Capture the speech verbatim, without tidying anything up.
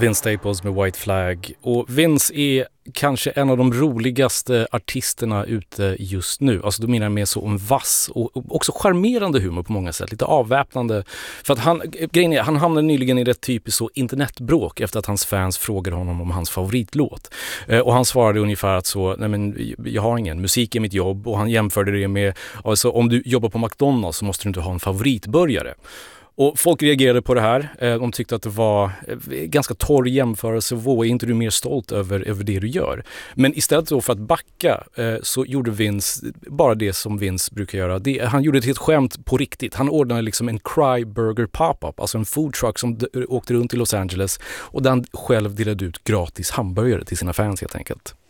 Vince Staples med White Flag. Och Vince är kanske en av de roligaste artisterna ute just nu. Alltså då menar jag mer så om vass och också charmerande humor på många sätt. Lite avväpnande. För att han, grejen är, han hamnade nyligen i rätt typiskt så internetbråk efter att hans fans frågade honom om hans favoritlåt. Eh, och han svarade ungefär att så, nej men jag har ingen, musik är mitt jobb. Och han jämförde det med, alltså om du jobbar på McDonald's så måste du inte ha en favoritburgare. Och folk reagerade på det här. De tyckte att det var ganska torr jämförelse. Är inte du mer stolt över, över det du gör? Men istället då för att backa så gjorde Vince bara det som Vince brukar göra. Det, han gjorde ett helt skämt på riktigt. Han ordnade liksom en Cry Burger pop-up. Alltså en food truck som d- åkte runt i Los Angeles. Och där han själv delade ut gratis hamburgare till sina fans helt enkelt.